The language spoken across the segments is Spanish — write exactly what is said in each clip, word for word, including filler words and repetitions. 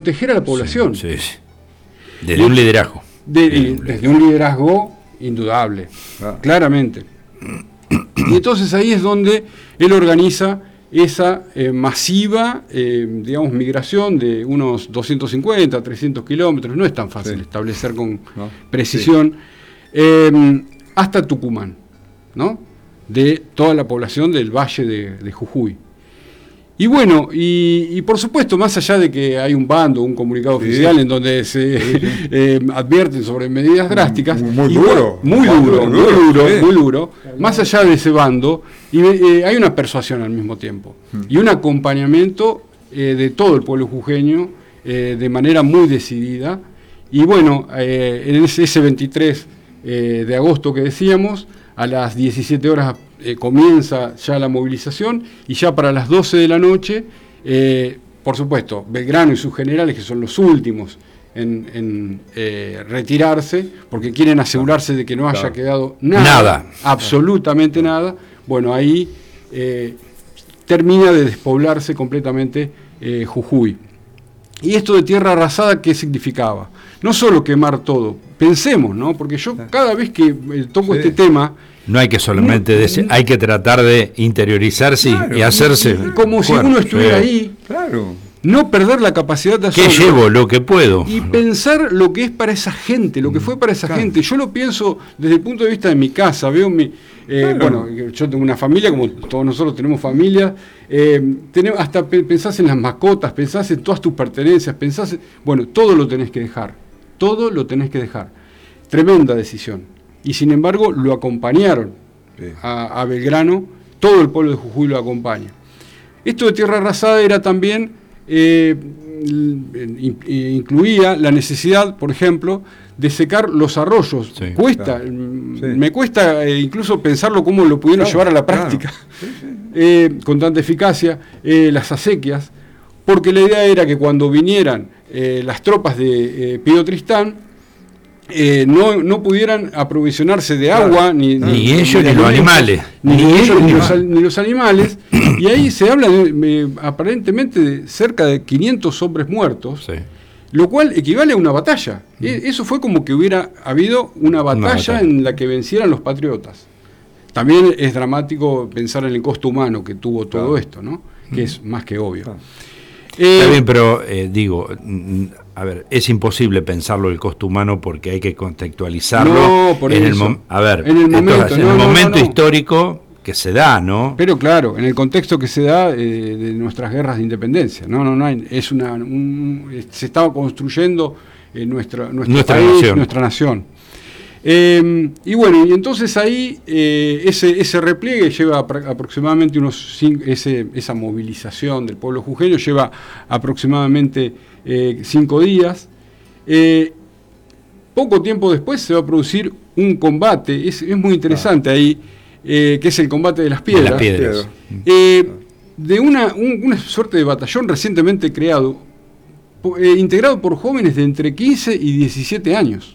proteger a la población. Sí, sí. Desde un liderazgo. De, de, desde un liderazgo indudable, ah. claramente. Y entonces ahí es donde él organiza esa eh, masiva, eh, digamos, migración de unos doscientos cincuenta, trescientos kilómetros, no es tan fácil sí. establecer con no. precisión, sí. eh, hasta Tucumán, ¿no? De toda la población del valle de, de Jujuy. Y bueno, y, y por supuesto, más allá de que hay un bando, un comunicado sí. oficial en donde se sí. eh, advierten sobre medidas drásticas, muy igual, duro, muy duro, muy duro, muy duro, sí. muy duro, más allá de ese bando, y, eh, hay una persuasión al mismo tiempo, mm. y un acompañamiento eh, de todo el pueblo jujeño eh, de manera muy decidida, y bueno, eh, en ese, ese veintitrés eh, de agosto que decíamos, a las diecisiete horas eh, comienza ya la movilización y ya para las doce de la noche, eh, por supuesto, Belgrano y sus generales, que son los últimos en, en eh, retirarse, porque quieren asegurarse de que no haya claro. quedado nada, nada. absolutamente nada, bueno, ahí eh, termina de despoblarse completamente eh, Jujuy. Y esto de tierra arrasada, ¿qué significaba? No solo quemar todo, pensemos, ¿no? Porque yo cada vez que eh, toco sí. este tema... No hay que solamente no, decir, hay que tratar de interiorizarse claro, y hacerse... Y, y como si uno estuviera sí. ahí, claro. no perder la capacidad de asombro. ¿Qué llevo? Lo que puedo. Y pensar lo que es para esa gente, lo que fue para esa claro. gente. Yo lo pienso desde el punto de vista de mi casa, veo mi... Eh, claro. Bueno, yo tengo una familia, como todos nosotros tenemos familia, eh, tenemos, hasta pensás en las mascotas, pensás en todas tus pertenencias, pensás... En, bueno, todo lo tenés que dejar, todo lo tenés que dejar. Tremenda decisión. Y sin embargo lo acompañaron sí. a, a Belgrano, todo el pueblo de Jujuy lo acompaña. Esto de tierra arrasada era también, eh, incluía la necesidad, por ejemplo, de secar los arroyos. Sí, cuesta, claro. sí. me cuesta eh, incluso pensarlo cómo lo pudieron claro, llevar a la práctica, claro. sí, sí. Eh, con tanta eficacia, eh, las acequias, porque la idea era que cuando vinieran eh, las tropas de eh, Pío Tristán, Eh, no, no pudieran aprovisionarse de agua, claro, ni, ni, ni ellos ni, ni los animales, ni, ni ellos ni los, ni los animales, y ahí se habla de, eh, aparentemente de cerca de quinientos hombres muertos, sí. lo cual equivale a una batalla. Mm. Eh, eso fue como que hubiera habido una batalla, una batalla en la que vencieran los patriotas. También es dramático pensar en el costo humano que tuvo todo claro. esto, ¿no? Que mm. es más que obvio. Claro. Eh, Está bien, pero eh, digo, a ver, es imposible pensarlo el costo humano porque hay que contextualizarlo no, por en, eso. el a ver, en el momento, entonces, no, en el no, momento no, no. histórico que se da, ¿no? Pero claro, en el contexto que se da eh, de nuestras guerras de independencia, no, no, no hay, es una, un, se estaba construyendo eh, nuestra, nuestro nuestra país, nación. nuestra nación. Eh, y bueno, y entonces ahí eh, ese, ese repliegue lleva aproximadamente unos cinco, ese, esa movilización del pueblo jujeño lleva aproximadamente eh, cinco días. Eh, poco tiempo después se va a producir un combate, es, es muy interesante ah. ahí, eh, que es el combate de las piedras, de, las piedras. Eh, de una, un, una suerte de batallón recientemente creado, eh, integrado por jóvenes de entre quince y diecisiete años.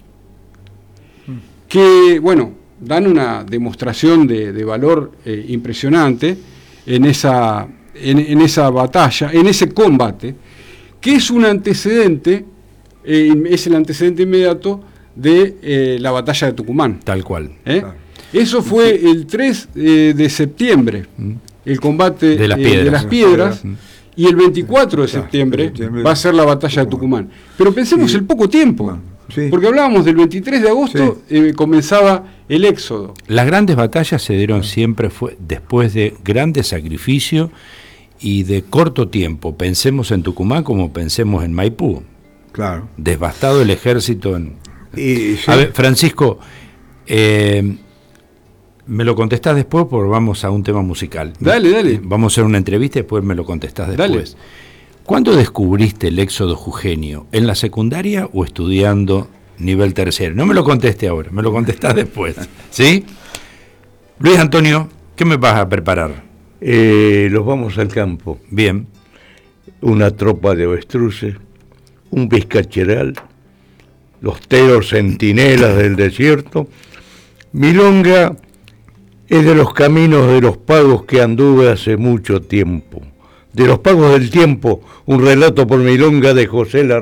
Que, bueno, dan una demostración de, de valor eh, impresionante en esa, en, en esa batalla, en ese combate, que es un antecedente, eh, es el antecedente inmediato de eh, la batalla de Tucumán. Tal cual. ¿Eh? Claro. Eso fue el tres eh, de septiembre, mm. el combate de las eh, piedras, de las piedras mm. y el veinticuatro de septiembre va a ser la batalla de Tucumán. Pero pensemos sí. el poco tiempo. Sí. Porque hablábamos del veintitrés de agosto, sí. eh, comenzaba el éxodo. Las grandes batallas se dieron siempre fue después de grandes sacrificios y de corto tiempo. Pensemos en Tucumán como pensemos en Maipú. Claro. Devastado el ejército. En... Y, sí. A ver, Francisco, eh, me lo contestás después porque vamos a un tema musical. Dale, dale. Vamos a hacer una entrevista y después me lo contestás después. Dale. ¿Cuándo descubriste el éxodo jujeño? ¿En la secundaria o estudiando nivel tercero? No me lo conteste ahora, me lo contestás después. ¿Sí? Luis Antonio, ¿qué me vas a preparar? Eh, los vamos al campo. Bien. Una tropa de avestruces, un vizcacheral, los teros centinelas del desierto. Milonga es de los caminos de los pagos que anduve hace mucho tiempo. De los pagos del tiempo, un relato por Milonga de José Larraín.